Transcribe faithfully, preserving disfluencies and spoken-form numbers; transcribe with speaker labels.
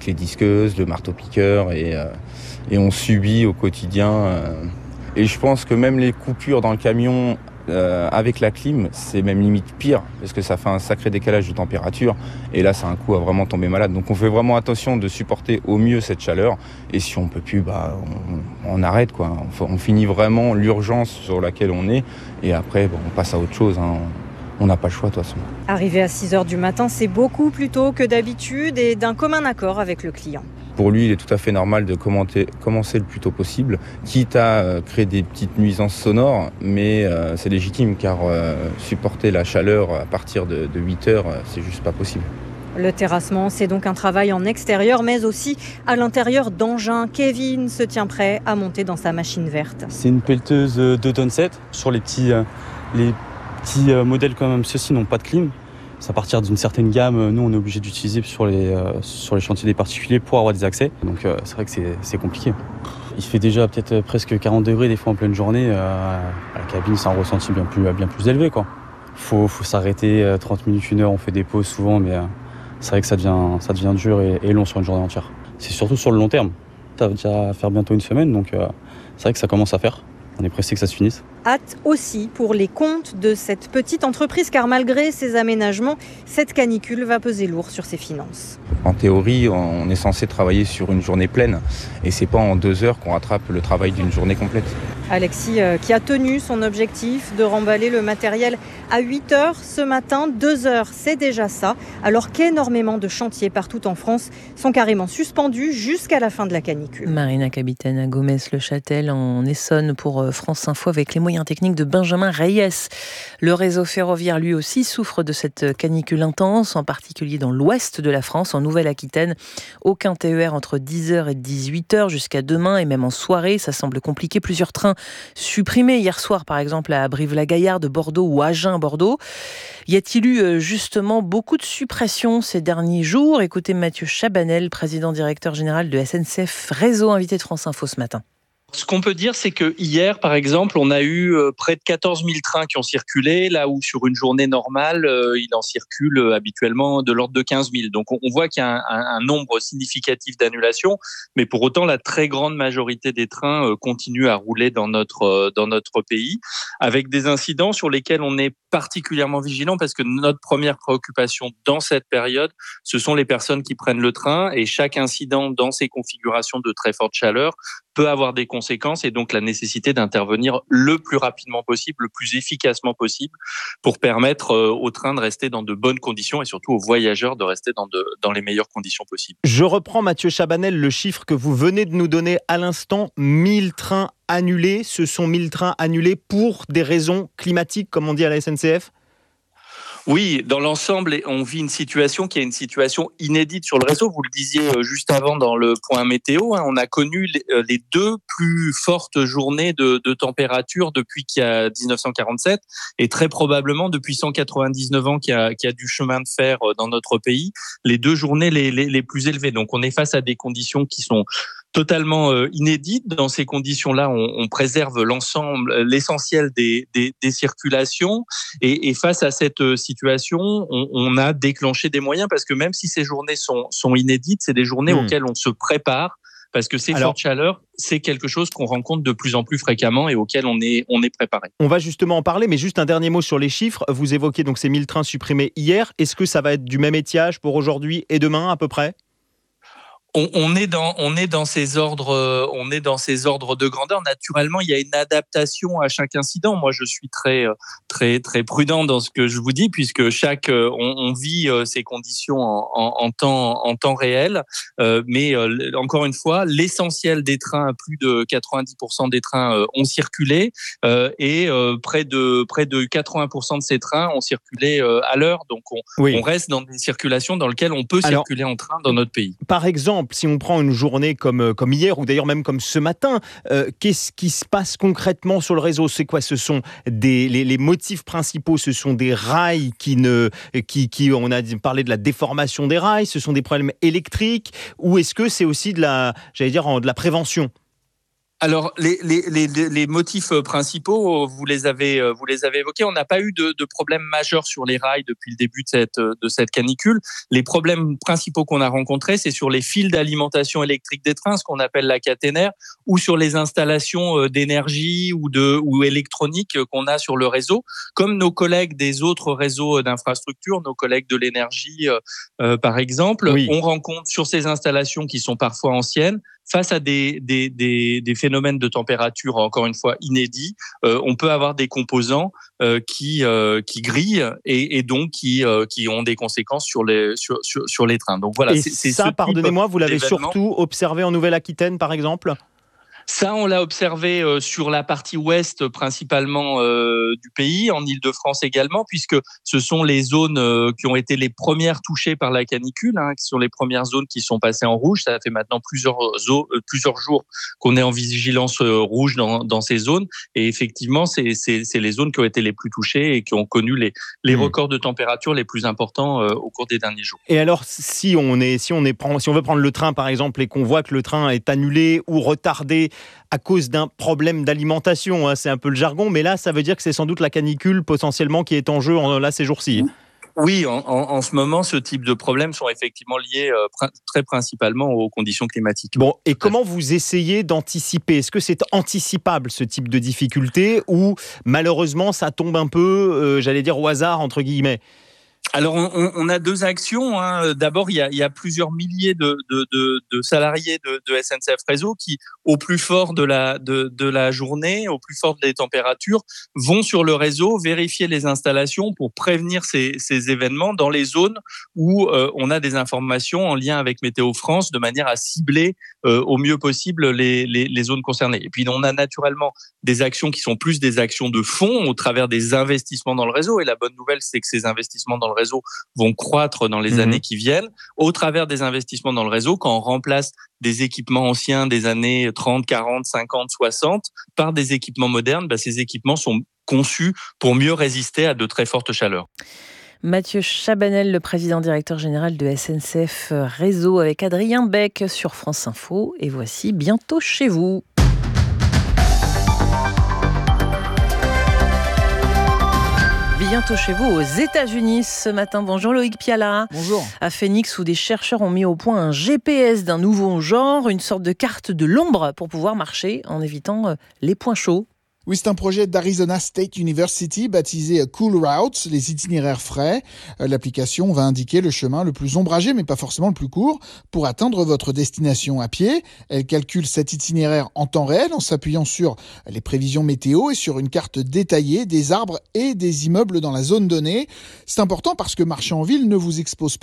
Speaker 1: avec les disqueuses, le marteau-piqueur et, euh, et on subit au quotidien. Euh, et je pense que même les coupures dans le camion euh, avec la clim, c'est même limite pire parce que ça fait un sacré décalage de température et là, c'est un coup à vraiment tomber malade. Donc on fait vraiment attention de supporter au mieux cette chaleur et si on peut plus, bah, on, on arrête, quoi. On, on finit vraiment l'urgence sur laquelle on est et après, bon, on passe à autre chose, hein. On n'a pas le choix de toute façon.
Speaker 2: Arrivé à six heures du matin, c'est beaucoup plus tôt que d'habitude et d'un commun accord avec le client.
Speaker 1: Pour lui, il est tout à fait normal de commenter, commencer le plus tôt possible, quitte à euh, créer des petites nuisances sonores, mais euh, c'est légitime car euh, supporter la chaleur à partir de, de huit heures, euh, c'est juste pas possible.
Speaker 2: Le terrassement, c'est donc un travail en extérieur, mais aussi à l'intérieur d'engins. Kevin se tient prêt à monter dans sa machine verte.
Speaker 3: C'est une pelleteuse deux tonnes sept sur les petits... Euh, les... petits modèles comme ceux-ci n'ont pas de clim. C'est à partir d'une certaine gamme, nous on est obligé d'utiliser sur les, euh, sur les chantiers des particuliers pour avoir des accès. Donc euh, c'est vrai que c'est, c'est compliqué. Il fait déjà peut-être presque quarante degrés des fois en pleine journée. Euh, à la cabine, c'est un ressenti bien plus, bien plus élevé, quoi. Faut, faut s'arrêter trente minutes, une heure, on fait des pauses souvent, mais euh, c'est vrai que ça devient, ça devient dur et, et long sur une journée entière. C'est surtout sur le long terme. Ça va déjà faire bientôt une semaine, donc euh, c'est vrai que ça commence à faire. On est pressé que ça se finisse.
Speaker 2: Hâte aussi pour les comptes de cette petite entreprise, car malgré ses aménagements, cette canicule va peser lourd sur ses finances.
Speaker 1: En théorie, on est censé travailler sur une journée pleine et c'est pas en deux heures qu'on rattrape le travail d'une journée complète.
Speaker 2: Alexis, euh, qui a tenu son objectif de remballer le matériel à huit heures ce matin, deux heures, c'est déjà ça, alors qu'énormément de chantiers partout en France sont carrément suspendus jusqu'à la fin de la canicule.
Speaker 4: Marina Capitaine à Gomez-le-Châtel en Essonne pour France Info avec les moyens techniques de Benjamin Reyes. Le réseau ferroviaire lui aussi souffre de cette canicule intense, en particulier dans l'ouest de la France, en Nouvelle-Aquitaine. Aucun T E R entre dix heures et dix-huit heures jusqu'à demain et même en soirée, ça semble compliqué. Plusieurs trains supprimés hier soir, par exemple à Brive-la-Gaillarde, Bordeaux ou Agen, Bordeaux. Y a-t-il eu justement beaucoup de suppressions ces derniers jours ? Écoutez Mathieu Chabanel, président directeur général de S N C F Réseau, invité de France Info ce matin.
Speaker 5: Ce qu'on peut dire, c'est que hier, par exemple, on a eu près de quatorze mille trains qui ont circulé, là où sur une journée normale, il en circule habituellement de l'ordre de quinze mille. Donc on voit qu'il y a un, un nombre significatif d'annulations, mais pour autant, la très grande majorité des trains continuent à rouler dans notre, dans notre pays, avec des incidents sur lesquels on est particulièrement vigilant, parce que notre première préoccupation dans cette période, ce sont les personnes qui prennent le train, et chaque incident dans ces configurations de très forte chaleur peut avoir des conséquences et donc la nécessité d'intervenir le plus rapidement possible, le plus efficacement possible pour permettre aux trains de rester dans de bonnes conditions et surtout aux voyageurs de rester dans, de, dans les meilleures conditions possibles.
Speaker 6: Je reprends Mathieu Chabanel, le chiffre que vous venez de nous donner à l'instant, mille trains annulés. Ce sont mille trains annulés pour des raisons climatiques, comme on dit à la S N C F ?
Speaker 5: Oui, dans l'ensemble, on vit une situation qui est une situation inédite sur le réseau. Vous le disiez juste avant dans le point météo, hein, on a connu les deux plus fortes journées de, de température depuis qu'il y a dix-neuf cent quarante-sept et très probablement depuis cent quatre-vingt-dix-neuf ans qu'il y a, qu'il y a du chemin de fer dans notre pays, les deux journées les, les, les plus élevées. Donc on est face à des conditions qui sont totalement inédites. Dans ces conditions-là, on, on préserve l'ensemble, l'essentiel des, des, des circulations et, et face à cette situation, situation, on, on a déclenché des moyens parce que même si ces journées sont, sont inédites, c'est des journées mmh. auxquelles on se prépare parce que ces Alors, fortes chaleurs, c'est quelque chose qu'on rencontre de plus en plus fréquemment et auquel on est, on est préparé.
Speaker 6: On va justement en parler, mais juste un dernier mot sur les chiffres. Vous évoquez donc ces mille trains supprimés hier. Est-ce que ça va être du même étiage pour aujourd'hui et demain à peu près ?
Speaker 5: On, on est dans, on est dans ces ordres, on est dans ces ordres de grandeur. Naturellement, il y a une adaptation à chaque incident. Moi, je suis très, très, très prudent dans ce que je vous dis, puisque chaque, on, on vit ces conditions en, en, en temps, en temps réel. Euh, mais euh, encore une fois, l'essentiel des trains, plus de quatre-vingt-dix pour cent des trains euh, ont circulé, euh, et euh, près de, près de quatre-vingts pour cent de ces trains ont circulé euh, à l'heure. Donc, on, oui. on reste dans des circulations dans lesquelles on peut Alors, circuler en train dans notre pays.
Speaker 6: Par exemple, si on prend une journée comme, comme hier, ou d'ailleurs même comme ce matin, euh, qu'est-ce qui se passe concrètement sur le réseau ? C'est quoi ? Ce sont des, les, les motifs principaux, ce sont des rails qui ne... Qui, qui, on a parlé de la déformation des rails, ce sont des problèmes électriques, ou est-ce que c'est aussi de la, j'allais dire, de la prévention ?
Speaker 5: Alors, les, les, les, les motifs principaux, vous les avez, vous les avez évoqués. On n'a pas eu de, de problème majeur sur les rails depuis le début de cette, de cette canicule. Les problèmes principaux qu'on a rencontrés, c'est sur les fils d'alimentation électrique des trains, ce qu'on appelle la caténaire, ou sur les installations d'énergie ou, de, ou électronique qu'on a sur le réseau. Comme nos collègues des autres réseaux d'infrastructures, nos collègues de l'énergie, euh, par exemple, oui. on rencontre sur ces installations qui sont parfois anciennes, face à des, des, des, des phénomènes de température, encore une fois, inédits, euh, on peut avoir des composants euh, qui, euh, qui grillent et, et donc qui, euh, qui ont des conséquences sur les, sur, sur, sur les trains. Donc voilà.
Speaker 6: Et
Speaker 5: c'est, c'est
Speaker 6: ça, pardonnez-moi, vous l'avez
Speaker 5: d'événement.
Speaker 6: surtout observé en Nouvelle-Aquitaine, par exemple ?
Speaker 5: Ça, on l'a observé euh, sur la partie ouest principalement euh, du pays, en Île-de-France également, puisque ce sont les zones euh, qui ont été les premières touchées par la canicule, hein, qui sont les premières zones qui sont passées en rouge. Ça fait maintenant plusieurs, zo- euh, plusieurs jours qu'on est en vigilance euh, rouge dans, dans ces zones. Et effectivement, c'est, c'est, c'est les zones qui ont été les plus touchées et qui ont connu les, les mmh. records de température les plus importants euh, au cours des derniers jours.
Speaker 6: Et alors, si on, est, si, on est, si on veut prendre le train, par exemple, et qu'on voit que le train est annulé ou retardé à cause d'un problème d'alimentation, hein, c'est un peu le jargon, mais là, ça veut dire que c'est sans doute la canicule potentiellement qui est en jeu en, là ces jours-ci.
Speaker 5: Oui, en, en, en ce moment, ce type de problèmes sont effectivement liés euh, pr- très principalement aux conditions climatiques.
Speaker 6: Bon, et comment vous essayez d'anticiper ? Est-ce que c'est anticipable, ce type de difficulté, ou malheureusement, ça tombe un peu, euh, j'allais dire, au hasard, entre guillemets ?
Speaker 5: Alors, on, on a deux actions. Hein. D'abord, il y a, il y a plusieurs milliers de, de, de, de salariés de, de S N C F Réseau qui, au plus fort de la, de, de la journée, au plus fort des températures, vont sur le réseau vérifier les installations pour prévenir ces, ces événements dans les zones où euh, on a des informations en lien avec Météo France de manière à cibler euh, au mieux possible les, les, les zones concernées. Et puis, on a naturellement des actions qui sont plus des actions de fond au travers des investissements dans le réseau. Et la bonne nouvelle, c'est que ces investissements dans le réseau vont croître dans les mmh. années qui viennent au travers des investissements dans le réseau quand on remplace des équipements anciens des années trente, quarante, cinquante, soixante par des équipements modernes. Bah, ces équipements sont conçus pour mieux résister à de très fortes chaleurs.
Speaker 4: Mathieu Chabanel, le président directeur général de S N C F Réseau avec Adrien Beck sur France Info. Et voici Bientôt chez vous. Bientôt chez vous aux États-Unis ce matin. Bonjour Loïc Piala.
Speaker 7: Bonjour.
Speaker 4: À Phoenix, où des chercheurs ont mis au point un G P S d'un nouveau genre, une sorte de carte de l'ombre pour pouvoir marcher en évitant les points chauds.
Speaker 7: Oui, c'est un projet d'Arizona State University baptisé Cool Routes, les itinéraires frais. L'application va indiquer le chemin le plus ombragé, mais pas forcément le plus court, pour atteindre votre destination à pied. Elle calcule cet itinéraire en temps réel en s'appuyant sur les prévisions météo et sur une carte détaillée des arbres et des immeubles dans la zone donnée. C'est important parce que marcher en ville ne vous expose pas